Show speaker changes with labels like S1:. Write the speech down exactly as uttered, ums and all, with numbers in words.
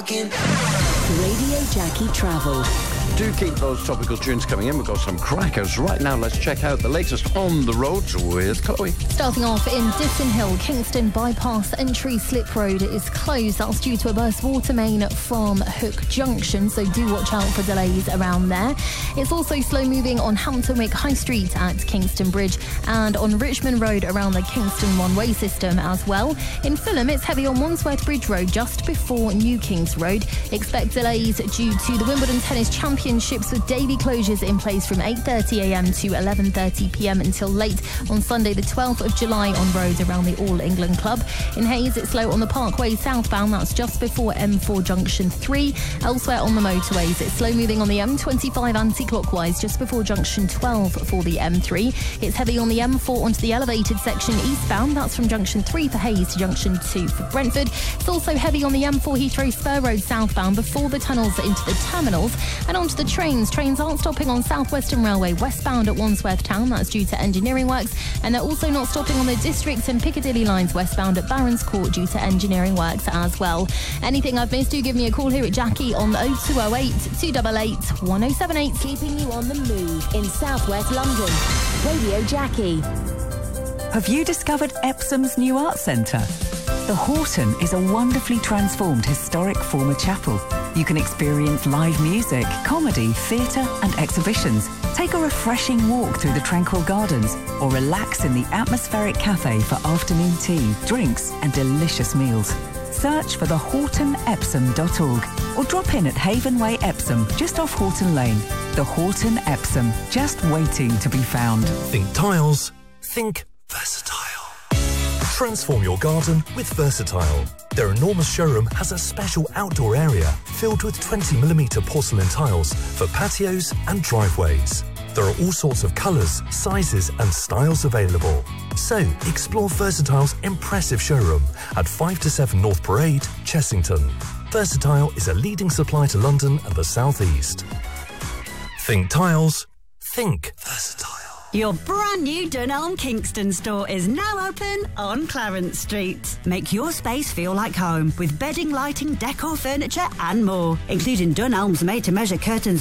S1: talking.
S2: Radio Jackie Travel.
S3: Do keep those topical tunes coming in. We've got some crackers. Right now, let's check out the latest on the roads with Chloe.
S4: Starting off in Ditton Hill, Kingston Bypass entry slip road is closed. That's due to a burst water main from Hook Junction, so do watch out for delays around there. It's also slow moving on Hampton Wick High Street at Kingston Bridge and on Richmond Road around the Kingston one-way system as well. In Fulham, it's heavy on Wandsworth Bridge Road just before New Kings Road. Expect delays due to the Wimbledon Tennis Championships with daily closures in place from eight thirty a m to eleven thirty p m until late on Sunday the twelfth of July on roads around the All England Club. In Hayes, it's slow on the Parkway southbound, that's just before M four Junction three. Elsewhere on the motorways, it's slow moving on the M twenty-five anti-clockwise just before Junction twelve for the M three. It's heavy on the M four onto the elevated section eastbound, that's from Junction three for Hayes to Junction two for Brentford. It's also heavy on the M four Heathrow Spur Road southbound before the tunnels into the terminals. And onto the trains, trains aren't stopping on South Western Railway westbound at Wandsworth Town, that's due to engineering works, and they're also not stopping on the District and Piccadilly lines westbound at Barons Court due to engineering works as well. Anything I've missed, do give me a call here at Jackie on oh two oh eight, two eight eight, one oh seven eight.
S2: Keeping you on the move in South West London. Radio Jackie.
S5: Have you discovered Epsom's new art centre? The Horton is a wonderfully transformed historic former chapel. You can experience live music, comedy, theatre and exhibitions. Take a refreshing walk through the tranquil gardens or relax in the atmospheric cafe for afternoon tea, drinks and delicious meals. Search for the horton epsom dot org or drop in at Haven Way Epsom, just off Horton Lane. The Horton Epsom, just waiting to be found.
S6: Think tiles, think Versatile. Transform your garden with Versatile. Their enormous showroom has a special outdoor area filled with twenty millimetre porcelain tiles for patios and driveways. There are all sorts of colours, sizes and styles available. So, explore Versatile's impressive showroom at five to seven North Parade, Chessington. Versatile is a leading supplier to London and the South East. Think tiles, think Versatile.
S7: Your brand new Dunelm Kingston store is now open on Clarence Street. Make your space feel like home with bedding, lighting, decor, furniture and more, including Dunelm's made-to-measure curtains